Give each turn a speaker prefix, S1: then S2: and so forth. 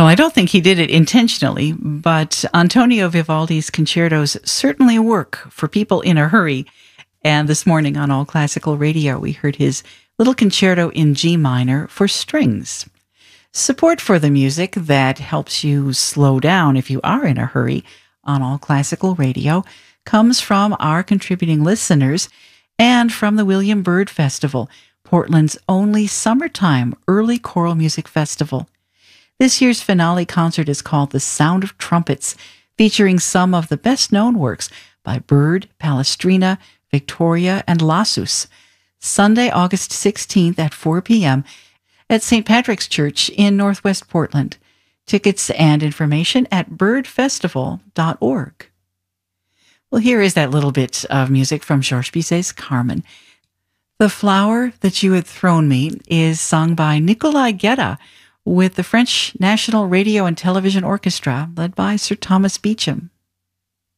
S1: I don't think he did it intentionally, but Antonio Vivaldi's concertos certainly work for people in a hurry. And this morning on All Classical Radio, we heard his little concerto in G minor for strings. Support for the music that helps you slow down if you are in a hurry on All Classical Radio comes from our contributing listeners and from the William Byrd Festival, Portland's only summertime early choral music festival. This year's finale concert is called The Sound of Trumpets, featuring some of the best-known works by Byrd, Palestrina, Victoria, and Lassus. Sunday, August 16th at 4 p.m. at St. Patrick's Church in Northwest Portland. Tickets and information at birdfestival.org. Well, here is that little bit of music from Georges Bizet's Carmen. The Flower That You Had Thrown Me is sung by Nicolai Guerra with the French National Radio and Television Orchestra, led by Sir Thomas Beecham.